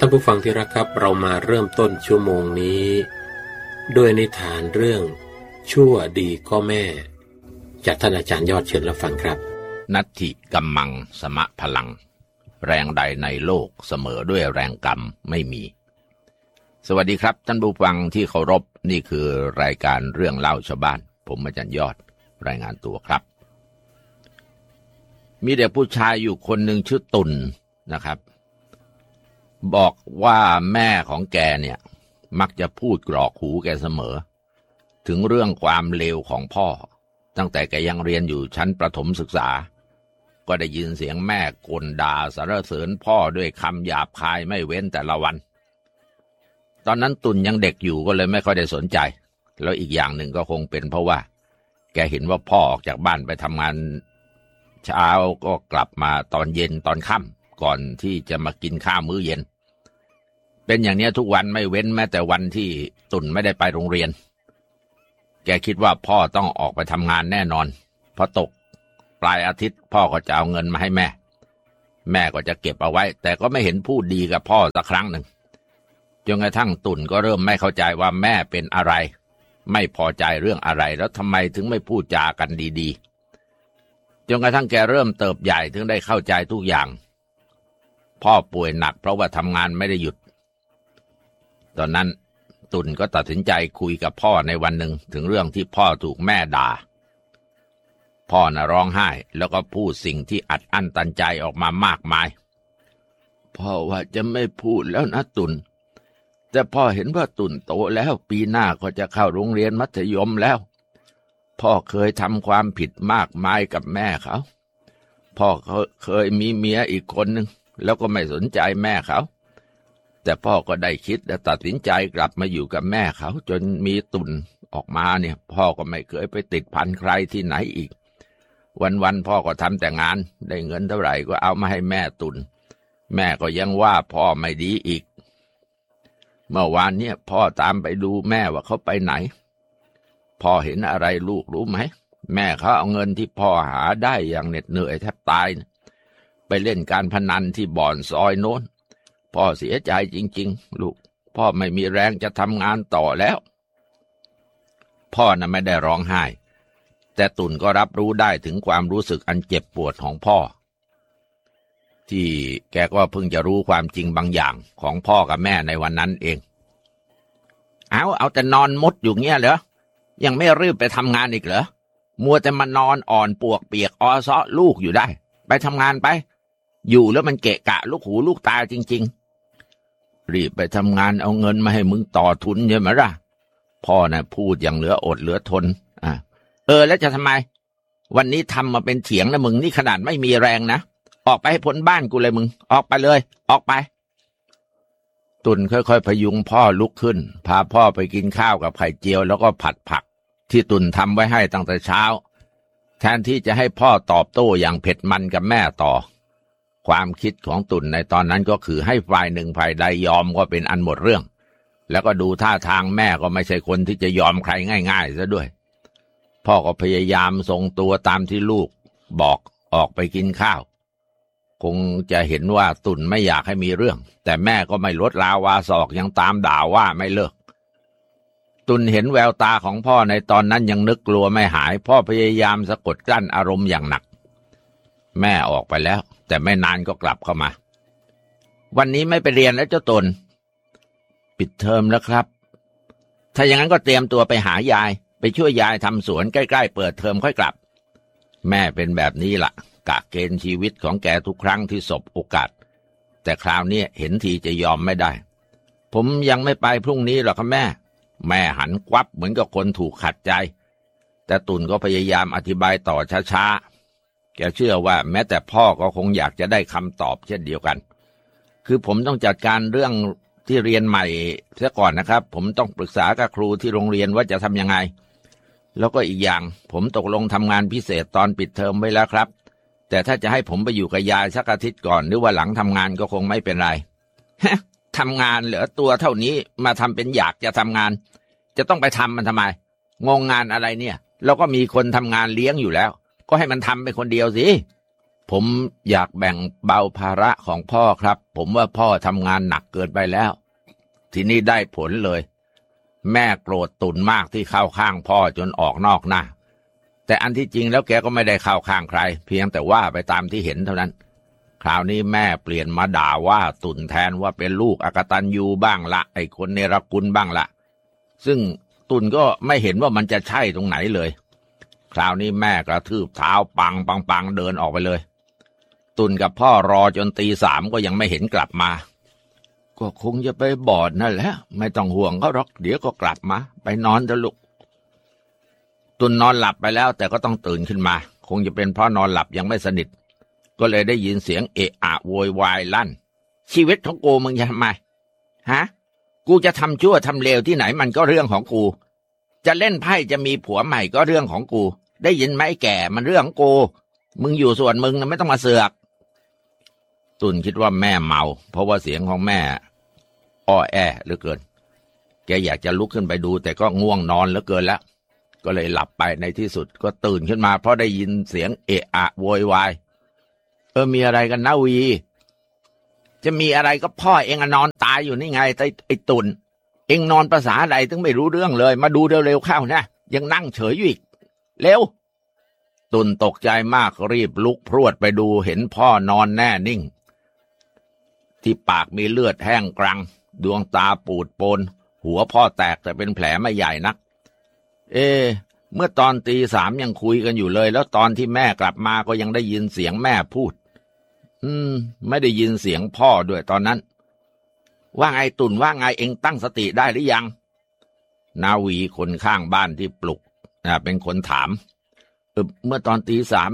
ท่านผู้ฟังที่รักครับเรามาเริ่มต้นชั่วโมงนี้ด้วยนิทานเรื่องชั่วดีก็แม่จากท่านอาจารย์ยอดเชิญรับฟังครับนัตถิกัมมังสมะพลังแรงใดในโลกเสมอด้วยแรงกรรมไม่มีสวัสดีครับท่านผู้ฟังที่เคารพนี่คือรายการเรื่องเล่าชาวบ้านผมอาจารย์ยอดรายงานตัวครับมีเด็กผู้ชายอยู่คนหนึ่งชื่อตุ่นนะครับบอกว่าแม่ของแกเนี่ยมักจะพูดกรอกหูแกเสมอถึงเรื่องความเลวของพ่อตั้งแต่แกยังเรียนอยู่ชั้นประถมศึกษาก็ได้ยินเสียงแม่ก่นด่าสรรเสริญพ่อด้วยคำหยาบคายไม่เว้นแต่ละวันตอนนั้นตุ่นยังเด็กอยู่ก็เลยไม่ค่อยได้สนใจแล้วอีกอย่างหนึ่งก็คงเป็นเพราะว่าแกเห็นว่าพ่อออกจากบ้านไปทำงานเช้าก็กลับมาตอนเย็นตอนค่ำก่อนที่จะมากินข้าวมื้อเย็นเป็นอย่างนี้ทุกวันไม่เว้นแม้แต่วันที่ตุ่นไม่ได้ไปโรงเรียนแกคิดว่าพ่อต้องออกไปทำงานแน่นอนพอตกปลายอาทิตย์พ่อก็จะเอาเงินมาให้แม่แม่ก็จะเก็บเอาไว้แต่ก็ไม่เห็นพูดดีกับพ่อสักครั้งหนึ่งจนกระทั่งตุ่นก็เริ่มไม่เข้าใจว่าแม่เป็นอะไรไม่พอใจเรื่องอะไรแล้วทำไมถึงไม่พูดจากันดีๆจนกระทั่งแกเริ่มเติบใหญ่ถึงได้เข้าใจทุกอย่างพ่อป่วยหนักเพราะว่าทำงานไม่ได้หยุดตอนนั้นตุ่นก็ตัดสินใจคุยกับพ่อในวันหนึ่งถึงเรื่องที่พ่อถูกแม่ด่าพ่อน่ะร้องไห้แล้วก็พูดสิ่งที่อัดอั้นตันใจออกมามากมายพ่อว่าจะไม่พูดแล้วนะตุ่นแต่พ่อเห็นว่าตุ่นโตแล้วปีหน้าก็จะเข้าโรงเรียนมัธยมแล้วพ่อเคยทำความผิดมากมายกับแม่เขาพ่อเคยมีเมียอีกคนนึงแล้วก็ไม่สนใจแม่เขาแต่พ่อก็ได้คิดและตัดสินใจกลับมาอยู่กับแม่เขาจนมีตุ่นออกมาเนี่ยพ่อก็ไม่เคยไปติดพันใครที่ไหนอีกวันๆพ่อก็ทำแต่งานได้เงินเท่าไหร่ก็เอามาให้แม่ตุ่นแม่ก็ยังว่าพ่อไม่ดีอีกเมื่อวานเนี่ยพ่อตามไปดูแม่ว่าเขาไปไหนพ่อเห็นอะไรลูกรู้ไหมแม่เขาเอาเงินที่พ่อหาได้อย่างเหน็ดเหนื่อยแทบตายไปเล่นการพนันที่บ่อนซอยโน้นพ่อเสียใจจริงๆลูกพ่อไม่มีแรงจะทำงานต่อแล้วพ่อน่ะไม่ได้ร้องไห้แต่ตุ่นก็รับรู้ได้ถึงความรู้สึกอันเจ็บปวดของพ่อที่แกก็เพิ่งจะรู้ความจริงบางอย่างของพ่อกับแม่ในวันนั้นเองเอาแต่นอนมดอยู่เงี้ยเหรอยังไม่รีบไปทำงานอีกเหรอมัวแต่มานอนอ่อนปวกเปียกอซ้อลูกอยู่ได้ไปทำงานไปอยู่แล้วมันเกะกะลูกหูลูกตาจริงๆรีบไปทำงานเอาเงินมาให้มึงต่อทุนใช่ไหมล่ะพ่อน่ะพูดอย่างเหลืออดเหลือทนแล้วจะทำไมวันนี้ทำมาเป็นเถียงนะมึงนี่ขนาดไม่มีแรงนะออกไปให้พ้นบ้านกูเลยมึงออกไปเลยออกไปตุ่นค่อยๆพยุงพ่อลุกขึ้นพาพ่อไปกินข้าวกับไข่เจียวแล้วก็ผัดผักที่ตุ่นทำไว้ให้ตั้งแต่เช้าแทนที่จะให้พ่อตอบโต้อย่างเผ็ดมันกับแม่ต่อความคิดของตุ่นในตอนนั้นก็คือให้ฝ่ายหนึ่งฝ่ายใดยอมก็เป็นอันหมดเรื่องแล้วก็ดูท่าทางแม่ก็ไม่ใช่คนที่จะยอมใครง่ายๆซะด้วยพ่อก็พยายามทรงตัวตามที่ลูกบอกออกไปกินข้าวคงจะเห็นว่าตุ่นไม่อยากให้มีเรื่องแต่แม่ก็ไม่ลดลาวาศอกยังตามด่าว่าไม่เลิกตุ่นเห็นแววตาของพ่อในตอนนั้นยังนึกกลัวไม่หายพ่อพยายามสะกดกลั้นอารมณ์อย่างหนักแม่ออกไปแล้วแต่ไม่นานก็กลับเข้ามาวันนี้ไม่ไปเรียนแล้วเจ้าตุ่นปิดเทอมแล้วครับถ้าอย่างนั้นก็เตรียมตัวไปหายายไปช่วยยายทำสวนใกล้ๆเปิดเทอมค่อยกลับแม่เป็นแบบนี้ล่ะกะเกณฑ์ชีวิตของแกทุกครั้งที่สบโอกาสแต่คราวนี้เห็นทีจะยอมไม่ได้ผมยังไม่ไปพรุ่งนี้หรอกครับแม่หันควับเหมือนกับคนถูกขัดใจแต่ตุ่นก็พยายามอธิบายต่อช้าๆแกเชื่อว่าแม้แต่พ่อก็คงอยากจะได้คำตอบเช่นเดียวกันคือผมต้องจัดการเรื่องที่เรียนใหม่เสียก่อนนะครับผมต้องปรึกษากับครูที่โรงเรียนว่าจะทำยังไงแล้วก็อีกอย่างผมตกลงทำงานพิเศษตอนปิดเทอมไว้แล้วครับแต่ถ้าจะให้ผมไปอยู่กับยายสักอาทิตย์ก่อนหรือว่าหลังทำงานก็คงไม่เป็นไร ทำงานเหลือตัวเท่านี้มาทำเป็นอยากจะทำงานจะต้องไปทำมันทำไมงงงานอะไรเนี่ยเราก็มีคนทำงานเลี้ยงอยู่แล้วก็ให้มันทำเป็นคนเดียวสิผมอยากแบ่งเบาภาระของพ่อครับผมว่าพ่อทำงานหนักเกินไปแล้วทีนี้ได้ผลเลยแม่โกรธตุ่นมากที่เข้าข้างพ่อจนออกนอกหน้าแต่อันที่จริงแล้วแกก็ไม่ได้เข้าข้างใครเพียงแต่ว่าไปตามที่เห็นเท่านั้นคราวนี้แม่เปลี่ยนมาด่าว่าตุ่นแทนว่าเป็นลูกอกตัญญูบ้างละไอ้คนเนรคุณบ้างละซึ่งตุ่นก็ไม่เห็นว่ามันจะใช่ตรงไหนเลยคราวนี้แม่กระทืบเท้าปังเดินออกไปเลยตุ่นกับพ่อรอจนตี 3ก็ยังไม่เห็นกลับมาก็คงจะไปบอดนั่นแหละไม่ต้องห่วงเขาหรอกเดี๋ยวก็กลับมาไปนอนเถอะลูกตุ่นนอนหลับไปแล้วแต่ก็ต้องตื่นขึ้นมาคงจะเป็นเพราะนอนหลับยังไม่สนิทก็เลยได้ยินเสียงเอะอะโวยวายลั่นชีวิตของกูมึงจะทำไมฮะกูจะทำชั่วทำเลวที่ไหนมันก็เรื่องของกูจะเล่นไพ่จะมีผัวใหม่ก็เรื่องของกูได้ยินไหมแก่มันเรื่องของกูมึงอยู่ส่วนมึงนะไม่ต้องมาเสือกตุ่นคิดว่าแม่เมาเพราะว่าเสียงของแม่อ้อแอเหลือเกินแกอยากจะลุกขึ้นไปดูแต่ก็ง่วงนอนเหลือเกินแล้วก็เลยหลับไปในที่สุดก็ตื่นขึ้นมาเพราะได้ยินเสียงเอะอะโวยวายมีอะไรกันนะวีจะมีอะไรก็พ่อเองนอนตายอยู่นี่ไงไอ้ตุ่นเองนอนภาษาอะไรถึงไม่รู้เรื่องเลยมาดูเร็วๆเข้านะยังนั่งเฉยอยู่อีกเร็วตุ่นตกใจมากรีบลุกพรวดไปดูเห็นพ่อนอนแน่นิ่งที่ปากมีเลือดแห้งกรังดวงตาปูดโปนหัวพ่อแตกแต่เป็นแผลไม่ใหญ่นักเมื่อตอนตี 3ยังคุยกันอยู่เลยแล้วตอนที่แม่กลับมาก็ยังได้ยินเสียงแม่พูดไม่ได้ยินเสียงพ่อด้วยตอนนั้นว่าไงตุ่นว่าไงเองตั้งสติได้หรือยังนาวีคนข้างบ้านที่ปลุกเป็นคนถามเมื่อตอนตี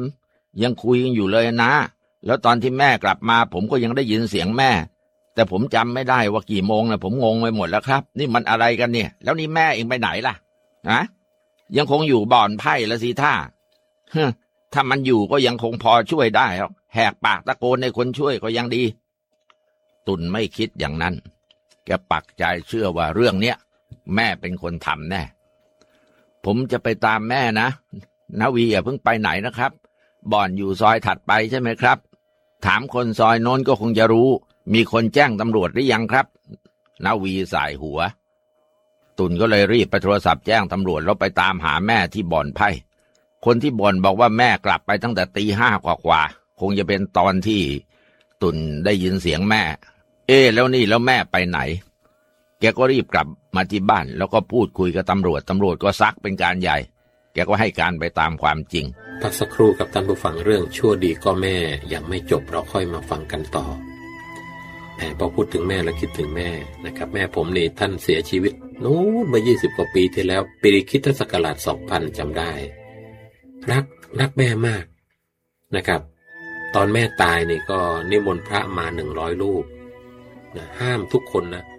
3ยังคุยกันอยู่เลยนะแล้วตอนที่แม่กลับมาผมก็ยังได้ยินเสียงแม่แต่ผมจำไม่ได้ว่ากี่โมงนะผมงงไปหมดแล้วครับนี่มันอะไรกันเนี่ยแล้วนี่แม่เองไปไหนล่ะยังคงอยู่บ่อนไพ่ละสิท่าถ้ามันอยู่ก็ยังคงพอช่วยได้แหกปากตะโกนให้คนช่วยก็ยังดีตุ่นไม่คิดอย่างนั้นแกปักใจเชื่อว่าเรื่องเนี้ยแม่เป็นคนทำแน่ผมจะไปตามแม่นะนาวีอย่าเพิ่งไปไหนนะครับบ่อนอยู่ซอยถัดไปใช่ไหมครับถามคนซอยโน้นก็คงจะรู้มีคนแจ้งตำรวจหรือยังครับนาวีสายหัวตุ่นก็เลยรีบไปโทรศัพท์แจ้งตำรวจแล้วไปตามหาแม่ที่บ่อนไพ่คนที่บ่อนบอกว่าแม่กลับไปตั้งแต่ตี 5กว่าคงจะเป็นตอนที่ตุ่นได้ยินเสียงแม่แล้วนี่แล้วแม่ไปไหนแกก็รีบกลับมาที่บ้านแล้วก็พูดคุยกับตำรวจก็ซักเป็นการใหญ่แกก็ให้การไปตามความจริงพักสักครู่กับท่านผู้ฟังเรื่องชั่วดีก็แม่ยังไม่จบเราค่อยมาฟังกันต่อพอพูดถึงแม่แล้วคิดถึงแม่นะครับแม่ผมนี่ท่านเสียชีวิตนู้นเมื่อ20กว่าปีที่แล้วปีคริสตศักราช 2000จำได้รักแม่มากนะครับตอนแม่ตายนี่ก็นิมนต์พระมา100รูปนะห้ามทุกคนนะ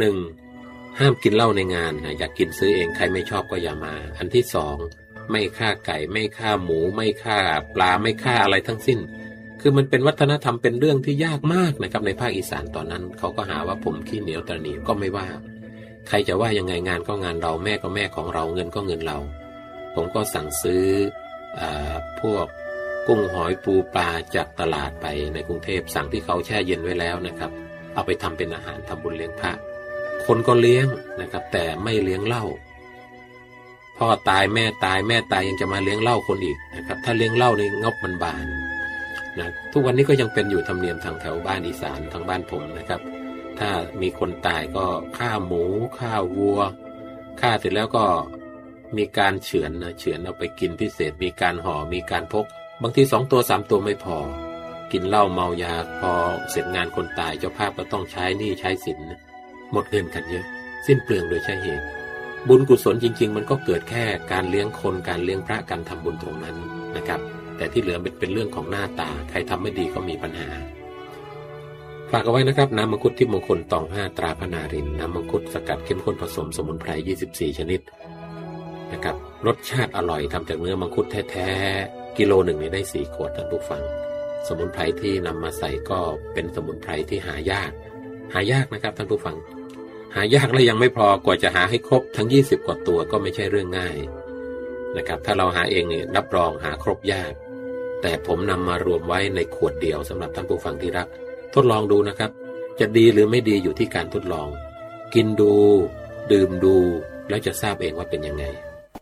1ห้ามกินเหล้าในงานนะอยากกินซื้อเองใครไม่ชอบก็อย่ามาอันที่2ไม่ฆ่าไก่ไม่ฆ่าหมูไม่ฆ่าปลาไม่ฆ่าอะไรทั้งสิ้นคือมันเป็นวัฒนธรรมเป็นเรื่องที่ยากมากนะครับในภาคอีสานตอนนั้นเขาก็หาว่าผมขี้เหนียวตระหนี่ก็ไม่ว่าใครจะว่ายังไงงานก็งานเราแม่ก็แม่ของเราเงินก็เงินเราผมก็สั่งซื้อพวกกุ้งหอยปูปลาจากตลาดไปในกรุงเทพสั่งที่เขาแช่เย็นไว้แล้วนะครับเอาไปทำเป็นอาหารทำบุญเลี้ยงพระคนก็เลี้ยงนะครับแต่ไม่เลี้ยงเหล้าพ่อตายแม่ตายยังจะมาเลี้ยงเหล้าคนอีกนะครับถ้าเลี้ยงเหล้านี่งบมันบานนะทุกวันนี้ก็ยังเป็นอยู่ธรรมเนียมทางแถวบ้านอีสานทางบ้านผมนะครับถ้ามีคนตายก็ฆ่าหมูฆ่าวัวฆ่าเสร็จแล้วก็มีการเฉือนเอาไปกินพิเศษมีการห่อมีการพกบางที2ตัว3ตัวไม่พอกินเหล้าเมายาพอเสร็จงานคนตายเจ้าภาพก็ต้องใช้หนี้ใช้สินหมดเงินกันเยอะสิ้นเปลืองโดยใช่เหตุบุญกุศลจริงๆมันก็เกิดแค่การเลี้ยงคนการเลี้ยงพระการทำบุญตรงนั้นนะครับแต่ที่เหลือเป็นเรื่องของหน้าตาใครทำไม่ดีก็มีปัญหาฝากเอาไว้นะครับน้ำมังคุดทิพย์มงคลตอง5ตราพนารินน้ำมังคุดสกัดเข้มข้นผสมสมุนไพร24ชนิดนะครับรสชาติอร่อยทำจากเนื้อมังคุดแท้ๆกิโลหนึ่งนี่ได้4ขวดท่านผู้ฟังสมุนไพรที่นำมาใส่ก็เป็นสมุนไพรที่หายากนะครับท่านผู้ฟังหายากและยังไม่พอกว่าจะหาให้ครบทั้ง20กว่าตัวก็ไม่ใช่เรื่องง่ายนะครับถ้าเราหาเองนี่รับรองหาครบยากแต่ผมนำมารวมไว้ในขวดเดียวสำหรับท่านผู้ฟังที่รักทดลองดูนะครับจะดีหรือไม่ดีอยู่ที่การทดลองกินดูดื่มดูแล้วจะทราบเองว่าเป็นยังไง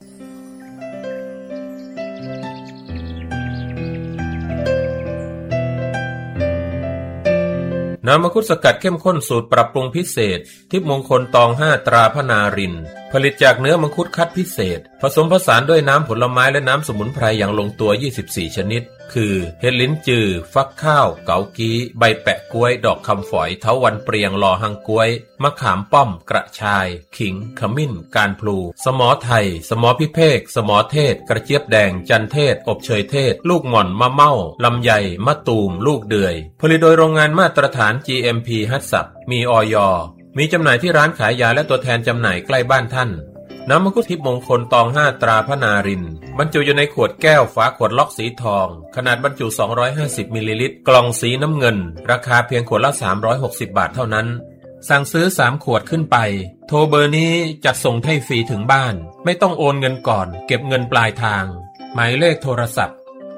น้ำมังคุดสกัดเข้มข้นสูตรปรับปรุงพิเศษทิพย์มงคลตอง5ตราพนารินผลิตจากเนื้อมังคุดคัดพิเศษผสมผสานด้วยน้ำผลไม้และน้ำสมุนไพรอย่างลงตัว24ชนิดคือเห็ดลิ้นจือฟักข้าวเกากี้ใบแปะกล้วยดอกคำฝอยเถาวัลย์เปรียงลอหังกล้วยมะขามป้อมกระชายขิงขมิ้นการพลูสมอไทยสมอพิเภกสมอเทศกระเจี๊ยบแดงจันเทศอบเชยเทศลูกหม่อนมะเม่าลำไยมะตูมลูกเดือยผลิตโดยโรงงานมาตรฐาน GMP ฮัตสับมีอย.มีจำหน่ายที่ร้านขายยาและตัวแทนจำหน่ายใกล้บ้านท่านน้ำมังคุดทิพย์มงคลตอง5ตราพนารินบรรจุอยู่ในขวดแก้วฝาขวดล็อกสีทองขนาดบรรจุ250มิลลิลิตรกล่องสีน้ำเงินราคาเพียงขวดละ360บาทเท่านั้นสั่งซื้อ3ขวดขึ้นไปโทรเบอร์นี้จัดส่งให้ฟรีถึงบ้านไม่ต้องโอนเงินก่อนเก็บเงินปลายทางหมายเลขโทรศัพท์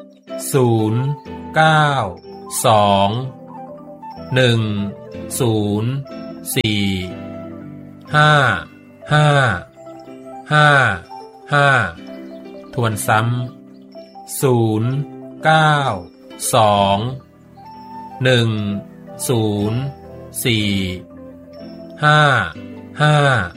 0 9 2 1 0 4 5 5 5 ทวนซ้ำ0 9 2 1 0 4 5 5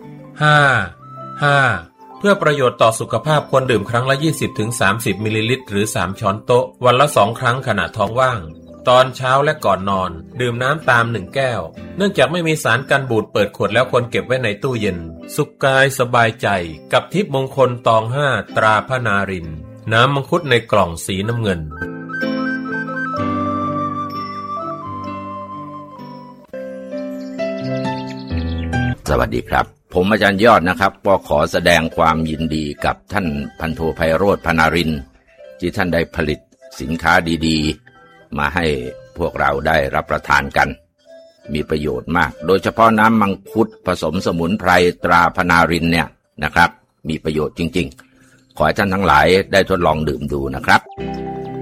5 เพื่อประโยชน์ต่อสุขภาพควรดื่มครั้งละ 20-30 มิลลิลิตรหรือ3ช้อนโต๊ะวันละ2ครั้งขณะท้องว่างตอนเช้าและก่อนนอนดื่มน้ำตาม1แก้วเนื่องจากไม่มีสารกันบูดเปิดขวดแล้วควรเก็บไว้ในตู้เย็นสุขกายสบายใจกับทิพย์มงคลตอง5ตราพนารินน้ำมังคุดในกล่องสีน้ำเงินสวัสดีครับผมอาจารย์ยอดนะครับก็ขอแสดงความยินดีกับท่านพันโทไพโรจน์พนารินที่ท่านได้ผลิตสินค้าดีๆมาให้พวกเราได้รับประทานกันมีประโยชน์มากโดยเฉพาะน้ำมังคุดผสมสมุนไพรตราพนารินเนี่ยนะครับมีประโยชน์จริงๆขอให้ท่านทั้งหลายได้ทดลองดื่มดูนะครับ